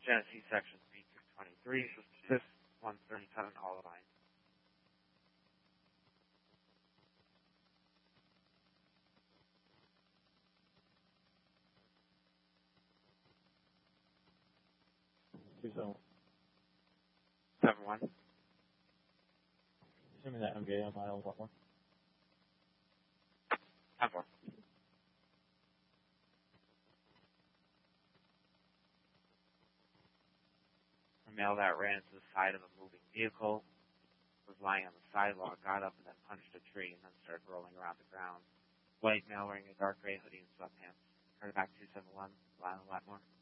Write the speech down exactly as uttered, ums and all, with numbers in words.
Genesee sections B two twenty-three, Fifth one thirty-seven, all lines. Two seven. Seven one. Assuming that M V A on mile one one. Ten four. A male that ran into the side of a moving vehicle, was lying on the sidewalk, got up and then punched a tree and then started rolling around the ground. White male wearing a dark gray hoodie and sweatpants. Heard back two seven one, Lyle Latmore.